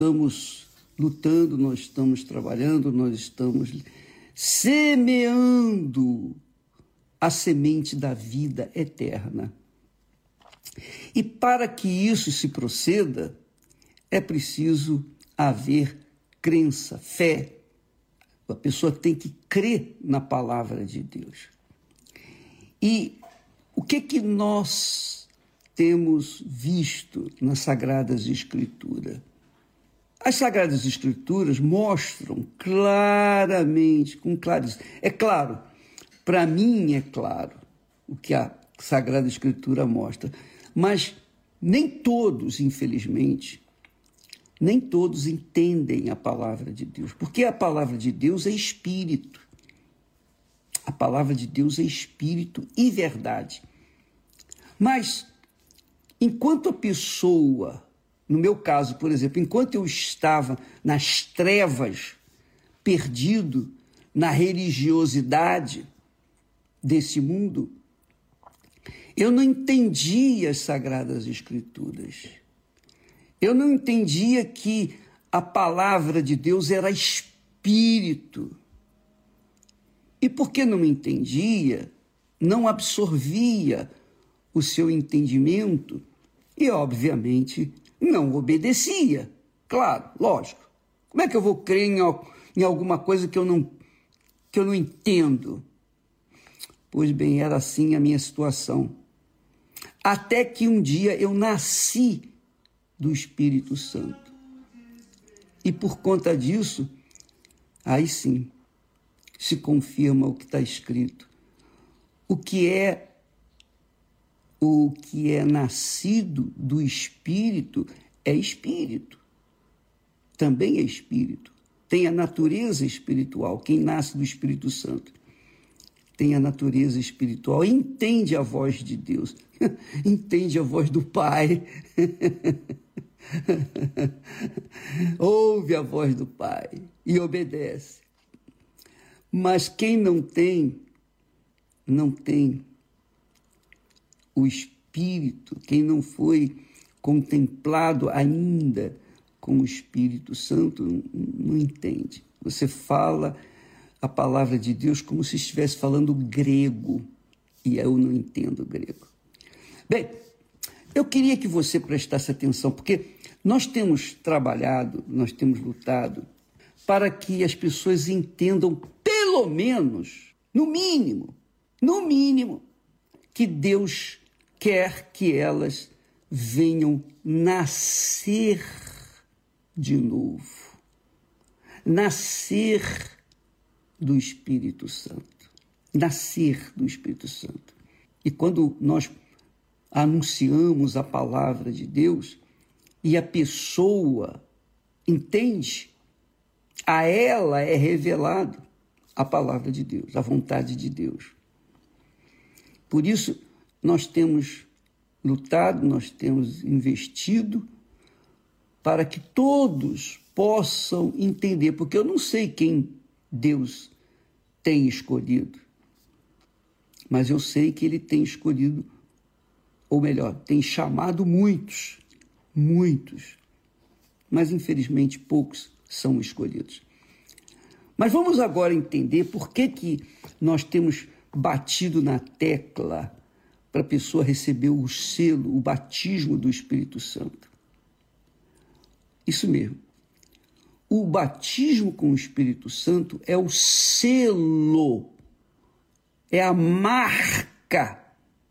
estamos lutando, nós estamos trabalhando, nós estamos semeando a semente da vida eterna. E para que isso se proceda, é preciso haver crença, fé. A pessoa tem que crer na palavra de Deus. E o que nós temos visto nas Sagradas Escrituras? As Sagradas Escrituras mostram claramente, com clareza. É claro, para mim é claro o que a Sagrada Escritura mostra, mas nem todos, infelizmente, nem todos entendem a palavra de Deus, porque a palavra de Deus é espírito. A palavra de Deus é espírito e verdade. Mas, enquanto a pessoa, no meu caso, por exemplo, enquanto eu estava nas trevas, perdido na religiosidade desse mundo, eu não entendia as Sagradas Escrituras. Eu não entendia que a palavra de Deus era espírito. E porque não entendia, não absorvia o seu entendimento e, obviamente, não obedecia. Claro, lógico. Como é que eu vou crer em alguma coisa que eu não entendo? Pois bem, era assim a minha situação. Até que um dia eu nasci do Espírito Santo. E por conta disso, aí sim, se confirma o que está escrito. O que é nascido do Espírito é Espírito. Também é Espírito. Tem a natureza espiritual. Quem nasce do Espírito Santo tem a natureza espiritual. Entende a voz de Deus. Entende a voz do Pai. Ouve a voz do Pai e obedece. Mas quem não tem o Espírito, quem não foi contemplado ainda com o Espírito Santo, não entende. Você fala a palavra de Deus como se estivesse falando grego, e eu não entendo grego. Bem, eu queria que você prestasse atenção, porque nós temos trabalhado, nós temos lutado para que as pessoas entendam, pelo menos, no mínimo, que Deus quer que elas venham nascer de novo. Nascer do Espírito Santo. Nascer do Espírito Santo. E quando nós anunciamos a palavra de Deus e a pessoa entende, a ela é revelado a palavra de Deus, a vontade de Deus. Por isso, nós temos lutado, nós temos investido para que todos possam entender, porque eu não sei quem Deus tem escolhido, mas eu sei que Ele tem escolhido, ou melhor, tem chamado muitos, mas infelizmente poucos são escolhidos. Mas vamos agora entender por que nós temos batido na tecla para a pessoa receber o selo, o batismo do Espírito Santo. Isso mesmo. O batismo com o Espírito Santo é o selo, é a marca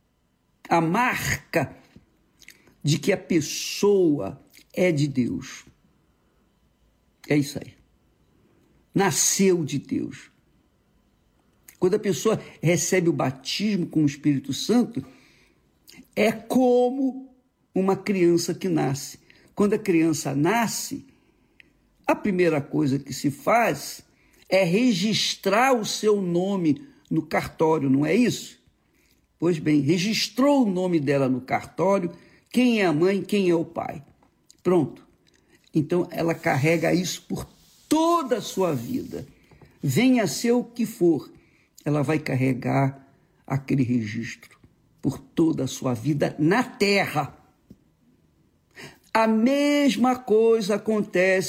de que a pessoa é de Deus. É isso aí. Nasceu de Deus. Quando a pessoa recebe o batismo com o Espírito Santo, é como uma criança que nasce. Quando a criança nasce, a primeira coisa que se faz é registrar o seu nome no cartório, não é isso? Pois bem, registrou o nome dela no cartório, quem é a mãe, quem é o pai. Pronto. Então, ela carrega isso por toda a sua vida. Venha ser o que for, ela vai carregar aquele registro por toda a sua vida na terra. A mesma coisa acontece